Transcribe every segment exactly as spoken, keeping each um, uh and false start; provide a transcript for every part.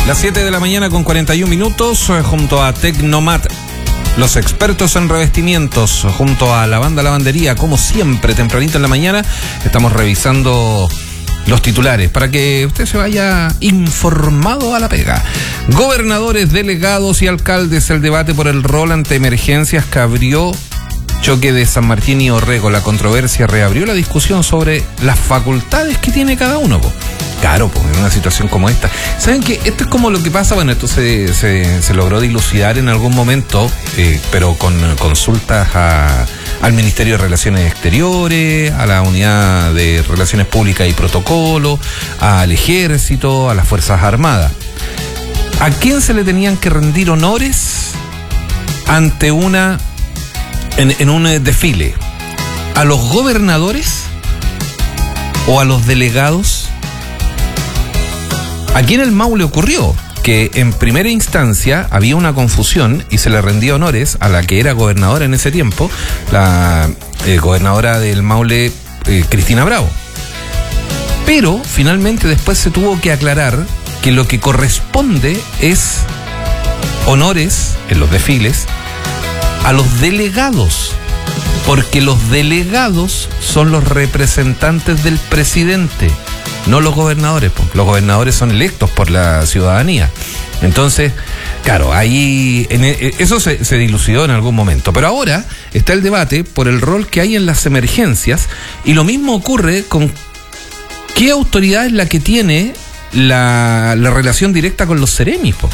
Las siete de la mañana con cuarenta y un minutos, junto a Tecnomat, los expertos en revestimientos, junto a la banda Lavandería, como siempre, tempranito en la mañana, estamos revisando los titulares para que usted se vaya informado a la pega. Gobernadores, delegados y alcaldes, el debate por el rol ante emergencias que abrió choque de San Martín y Orrego. La controversia reabrió la discusión sobre las facultades que tiene cada uno, po. Claro, pues en una situación como esta. ¿Saben qué? Esto es como lo que pasa, bueno, esto se, se, se logró dilucidar en algún momento, eh, pero con consultas a, al Ministerio de Relaciones Exteriores, a la Unidad de Relaciones Públicas y Protocolo, al Ejército, a las Fuerzas Armadas. ¿A quién se le tenían que rendir honores ante una, en, en un desfile? ¿A los gobernadores o a los delegados? Aquí en el Maule ocurrió que en primera instancia había una confusión y se le rendía honores a la que era gobernadora en ese tiempo, la eh, gobernadora del Maule, eh, Cristina Bravo. Pero finalmente después se tuvo que aclarar que lo que corresponde es honores en los desfiles a los delegados, porque los delegados son los representantes del presidente, no los gobernadores. Los gobernadores son electos por la ciudadanía. Entonces, claro, ahí en eso se, se dilucidó en algún momento. Pero ahora está el debate por el rol que hay en las emergencias, y lo mismo ocurre con qué autoridad es la que tiene la, la relación directa con los seremis, po.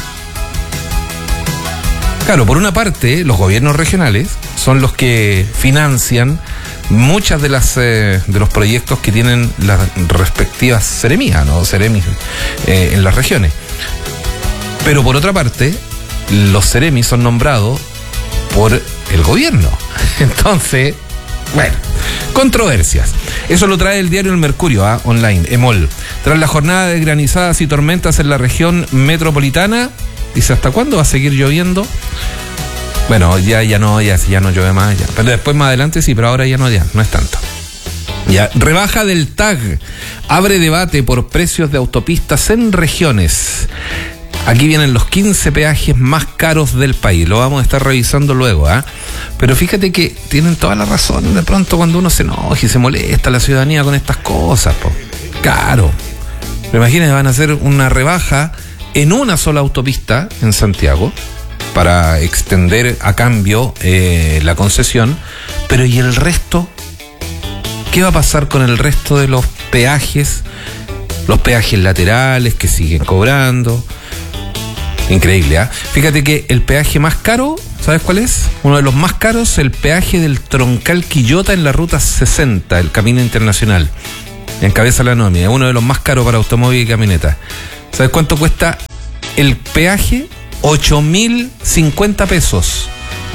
Claro, por una parte, los gobiernos regionales son los que financian muchas de las eh, de los proyectos que tienen las respectivas seremías, ¿no? Seremis eh, en las regiones. Pero por otra parte, los seremis son nombrados por el gobierno. Entonces, bueno, controversias. Eso lo trae el diario El Mercurio, ¿eh? Online, Emol. Tras la jornada de granizadas y tormentas en la región metropolitana, dice, ¿hasta cuándo va a seguir lloviendo? Bueno, ya, ya no, ya, ya no llueve más, ya. Pero después más adelante sí, pero ahora ya no, ya, no es tanto. Ya, rebaja del T A G. Abre debate por precios de autopistas en regiones. Aquí vienen los quince peajes más caros del país. Lo vamos a estar revisando luego, ¿ah? ¿eh? Pero fíjate que tienen toda la razón. De pronto cuando uno se enoja y se molesta la ciudadanía con estas cosas, po. Claro. Pero imagínense, van a hacer una rebaja en una sola autopista en Santiago, para extender a cambio eh, la concesión, pero ¿y el resto? ¿Qué va a pasar con el resto de los peajes? Los peajes laterales que siguen cobrando. Increíble, ¿ah? ¿eh? Fíjate que el peaje más caro, ¿sabes cuál es? Uno de los más caros, el peaje del Troncal Quillota en la ruta sesenta, el Camino Internacional, en Cabeza la Nómina, uno de los más caros para automóvil y camioneta. ¿Sabes cuánto cuesta el peaje? ocho mil cincuenta pesos.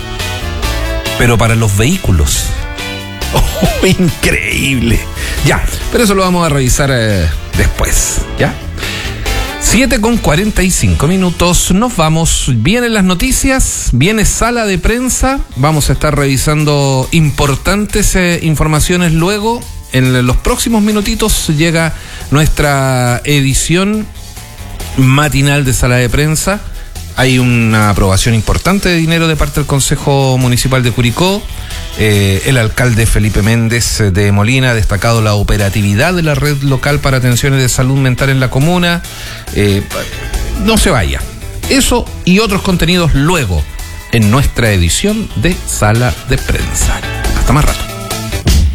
Pero para los vehículos. Oh, increíble. Ya, pero eso lo vamos a revisar eh, después. ¿Ya? siete con cuarenta y cinco minutos. Nos vamos. Vienen las noticias. Viene sala de prensa. Vamos a estar revisando importantes eh, informaciones luego. En los próximos minutitos llega nuestra edición matinal de sala de prensa. Hay una aprobación importante de dinero de parte del Consejo Municipal de Curicó. Eh, el alcalde Felipe Méndez de Molina ha destacado la operatividad de la red local para atenciones de salud mental en la comuna. Eh, no se vaya. Eso y otros contenidos luego en nuestra edición de Sala de Prensa. Hasta más rato.